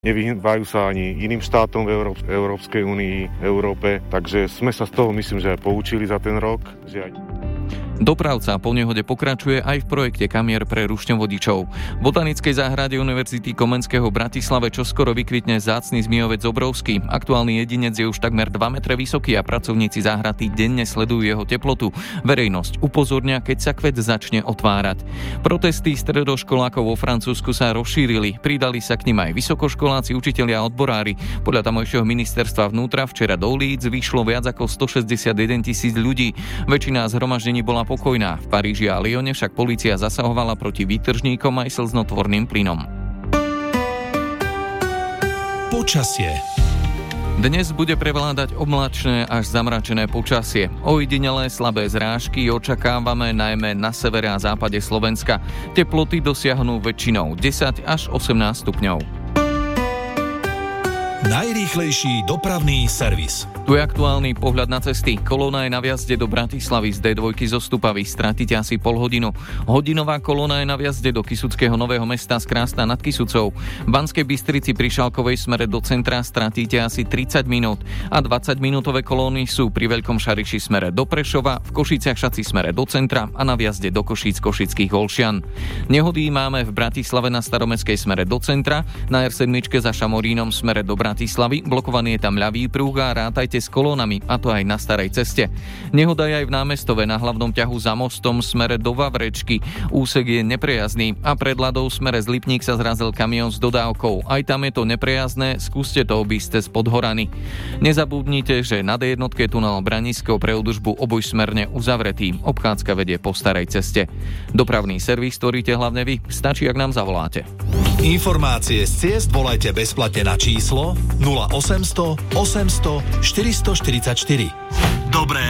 nevyhýbajú sa ani iným štátom v Európskej únii, Európe, takže sme sa z toho, myslím, že aj poučili za ten rok, že aj... Dopravca po nehode pokračuje aj v projekte kamier pre rušňovodičov. V Botanickej záhrade Univerzity Komenského v Bratislave čoskoro vykvitne vzácny zmijovec obrovský. Aktuálny jedinec je už takmer 2 metre vysoký a pracovníci záhrady denne sledujú jeho teplotu. Verejnosť upozorňa, keď sa kvet začne otvárať. Protesty stredoškolákov vo Francúzsku sa rozšírili. Pridali sa k nim aj vysokoškoláci, učitelia a odborári. Podľa tamojšieho ministerstva vnútra včera do ulic vyšlo viac ako 161 000 ľudí. Väčšina zhromaždení bola pokojná. V Paríži a Lyone však polícia zasahovala proti výtržníkom aj slznotvorným plynom. Počasie. Dnes bude prevládať oblačné až zamračené počasie. Ojedinelé slabé zrážky očakávame najmä na severe a západe Slovenska. Teploty dosiahnu väčšinou 10 až 18 stupňov. Najrýchlejší dopravný servis. Tu je aktuálny pohľad na cesty. Kolóna je na vjazde do Bratislavy z D2 zo Stupavy. Stratíte asi pol hodinu. Hodinová kolóna je na vjazde do Kysuckého Nového Mesta z Krásna nad Kysucou. V Banskej Bystrici pri Šalkovej smere do centra stratíte asi 30 minút. A 20-minútové kolóny sú pri Veľkom Šariši smere do Prešova, v Košiciach Šaci smere do centra a na vjazde do Košíc Košických Olšian. Nehody máme v Bratislave na Staromestskej smere do centra, na R7 za Šamorínom smere do Bratislavy, blokovaný je tam ľavý pruh a rátajte s kolónami, a to aj na starej ceste. Nehoda je aj v Námestove na hlavnom ťahu za mostom smere do Vavrečky. Úsek je neprejazdný a pred Ladou smere z Lipník sa zrazil kamión s dodávkou. Aj tam je to neprejazdné, skúste to obísť cez Podhorany. Nezabudnite, že na D1 je tunel Branisko pre údržbu obojsmerne uzavretý. Obchádzka vedie po starej ceste. Dopravný servis tvoríte hlavne vy, stačí, ak nám zavoláte. Informácie z ciest volajte bezplatne na číslo 0800 800 444. Dobré